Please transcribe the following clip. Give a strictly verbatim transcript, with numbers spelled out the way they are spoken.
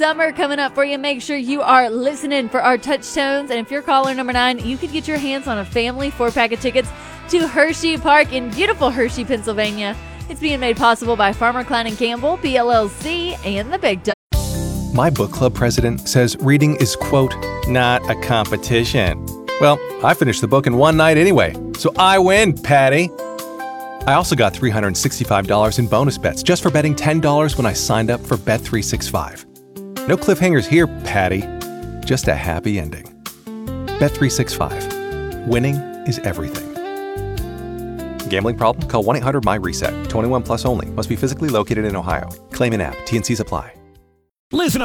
summer coming up for you. Make sure you are listening for our touchstones. And if you're caller number nine, you could get your hands on a family four-pack of tickets to Hershey Park in beautiful Hershey, Pennsylvania. It's being made possible by Farmer Klein and Campbell, P L L C, and the Big Dog. My book club president says reading is, quote, not a competition. Well, I finished the book in one night anyway, so I win, Patty. I also got three hundred sixty-five dollars in bonus bets just for betting ten dollars when I signed up for Bet three sixty-five. No cliffhangers here, Patty. Just a happy ending. Bet three sixty-five. Winning is everything. Gambling problem? Call one eight hundred M Y reset. twenty-one plus only. Must be physically located in Ohio. Claim in app. T and C's apply. Listen up.